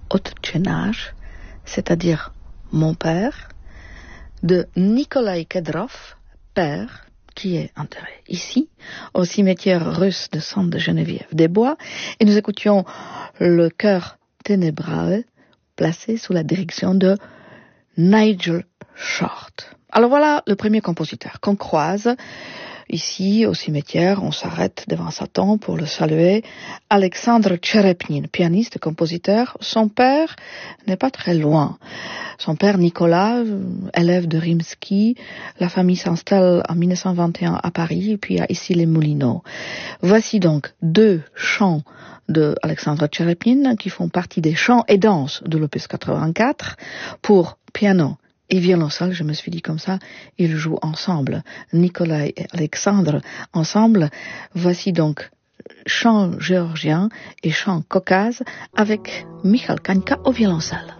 Otchenage, c'est-à-dire mon père, de Nikolai Kedrov, père, qui est enterré ici, au cimetière russe de Sainte-Geneviève-des-Bois, et nous écoutions le chœur Ténébrae, placé sous la direction de Nigel Short. Alors voilà le premier compositeur qu'on croise ici au cimetière. On s'arrête devant sa tombe pour le saluer. Alexandre Tcherepnin, pianiste, compositeur. Son père n'est pas très loin. Son père Nicolas, élève de Rimsky. La famille s'installe en 1921 à Paris et puis à Issy-les-Moulineaux. Voici donc deux chants de Alexandre Tcherepnin qui font partie des chants et danses de l'opus 84 pour piano et violoncelle. Je me suis dit comme ça, ils jouent ensemble. Nicolas et Alexandre ensemble. Voici donc chant géorgien et chant caucase avec Michal Kaňka au violoncelle.